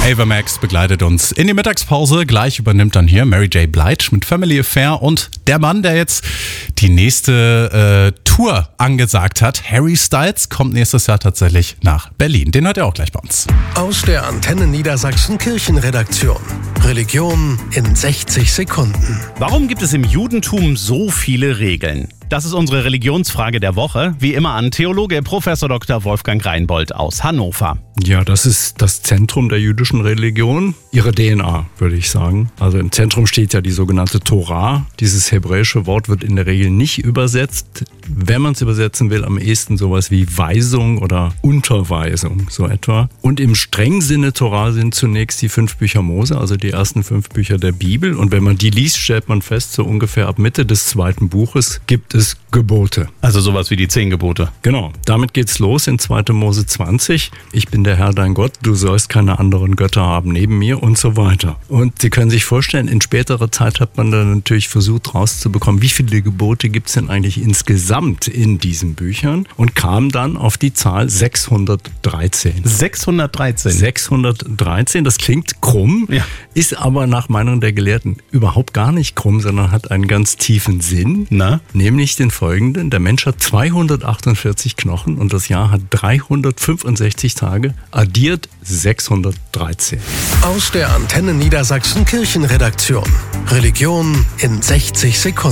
Ava Max begleitet uns in die Mittagspause. Gleich übernimmt dann hier Mary J. Blige mit Family Affair und der Mann, der jetzt die nächste Tour angesagt hat, Harry Styles, kommt nächstes Jahr tatsächlich nach Berlin. Den hört ihr auch gleich bei uns. Aus der Antenne Niedersachsen Kirchenredaktion. Religion in 60 Sekunden. Warum gibt es im Judentum so viele Regeln? Das ist unsere Religionsfrage der Woche. Wie immer an Theologe Prof. Dr. Wolfgang Reinbold aus Hannover. Ja, das ist das Zentrum der jüdischen Religion, ihre DNA, würde ich sagen. Also im Zentrum steht ja die sogenannte Torah. Dieses hebräische Wort wird in der Regel nicht übersetzt. Wenn man es übersetzen will, am ehesten sowas wie Weisung oder Unterweisung, so etwa. Und im strengen Sinne Torah sind zunächst die 5 Bücher Mose, also die ersten 5 Bücher der Bibel. Und wenn man die liest, stellt man fest, so ungefähr ab Mitte des 2. Buches gibt es Gebote. Also sowas wie die 10 Gebote. Genau, damit geht's los in 2. Mose 20. Ich bin der Herr dein Gott, du sollst keine anderen Götter haben neben mir und so weiter. Und Sie können sich vorstellen, in späterer Zeit hat man dann natürlich versucht rauszubekommen, wie viele Gebote gibt's denn eigentlich insgesamt in diesen Büchern und kam dann auf die Zahl 613. 613? 613, das klingt krumm, ja, ist aber nach Meinung der Gelehrten überhaupt gar nicht krumm, sondern hat einen ganz tiefen Sinn. Na? Nämlich den folgenden: Der Mensch hat 248 Knochen und das Jahr hat 365 Tage, addiert 613. Aus der Antenne Niedersachsen Kirchenredaktion. Religion in 60 Sekunden.